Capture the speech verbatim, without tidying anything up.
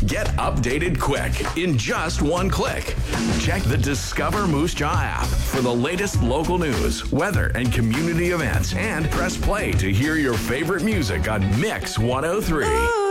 Get updated quick in just one click. Check the Discover Moose Jaw app for the latest local news, weather, and community events, and press play to hear your favorite music on Mix one oh three.